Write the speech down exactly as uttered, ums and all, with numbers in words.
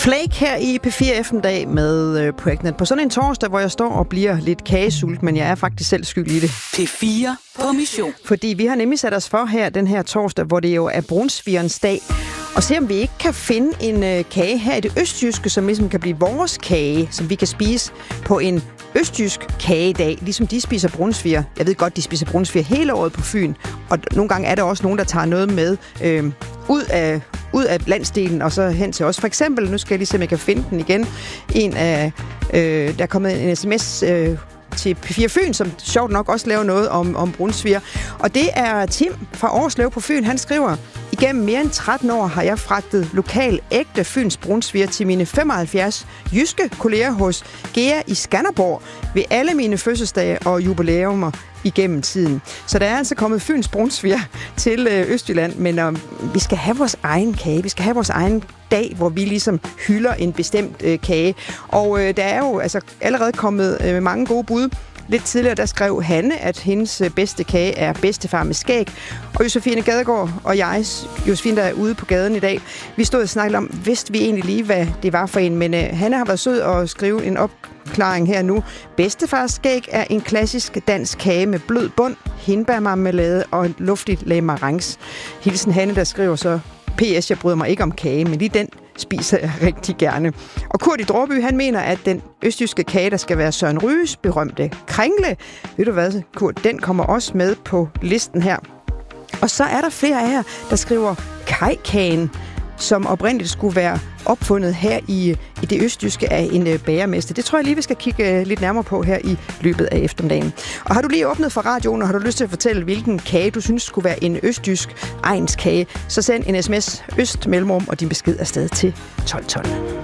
Flake her i P fire eftermiddag med øh, Pregnant. På sådan en torsdag, hvor jeg står og bliver lidt kagesult, men jeg er faktisk selv skyld i det. P fire på mission. Fordi vi har nemlig sat os for her den her torsdag, hvor det jo er brunsvigerens dag, og se om vi ikke kan finde en øh, kage her i det østjyske, som ligesom kan blive vores kage, som vi kan spise på en østjysk kagedag, ligesom de spiser brunsviger. Jeg ved godt, de spiser brunsviger hele året på Fyn, og nogle gange er der også nogen, der tager noget med øh, ud af ud af landsdelen og så hen til os. For eksempel, nu skal jeg lige se, om jeg kan finde den igen. En af, øh, der er kommet en sms øh, til P fire Fyn, som sjovt nok også laver noget om, om brunsviger. Og det er Tim fra Årslev på Fyn. Han skriver: igennem mere end tretten år har jeg fragtet lokal ægte Fyns brunsviger til mine femoghalvfjerds jyske kolleger hos Gea i Skanderborg ved alle mine fødselsdage og jubilæumer igennem tiden. Så der er altså kommet Fyns brunsviger til øh, Østjylland, men øh, vi skal have vores egen kage. Vi skal have vores egen dag, hvor vi ligesom hylder en bestemt øh, kage. Og øh, der er jo altså allerede kommet øh, mange gode bud. Lidt tidligere, der skrev Hanne, at hendes bedste kage er bedstefar med skæg. Og Josefine Gadegaard og jeg, Josefine, der er ude på gaden i dag, vi stod og snakkede om, vidste vi egentlig lige, hvad det var for en. Men uh, Hanne har været sød og skrive en opklaring her nu. Bedstefars skæg er en klassisk dansk kage med blød bund, hindbærmarmelade og en luftigt lag marengs. Hilsen Hanne, der skriver så: P S, jeg bryder mig ikke om kage, men lige den spiser jeg rigtig gerne. Og Kurt i Dråby, han mener, at den østjyske kage, der skal være Søren Ryges berømte kringle, ved du hvad, Kurt, den kommer også med på listen her. Og så er der flere af jer, der skriver kajkagen, som oprindeligt skulle være opfundet her i, i det østjyske af en uh, bagermester. Det tror jeg lige, vi skal kigge uh, lidt nærmere på her i løbet af eftermiddagen. Og har du lige åbnet for radioen, og har du lyst til at fortælle, hvilken kage du synes skulle være en østjysk egnskage, så send en sms Øst Mellemrum og din besked afsted til tolv tolv.